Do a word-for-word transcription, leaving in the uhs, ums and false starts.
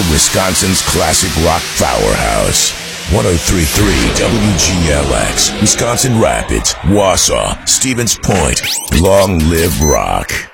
of Wisconsin's classic rock powerhouse. one oh three point three W G L X, Wisconsin Rapids, Wausau, Stevens Point. Long live rock.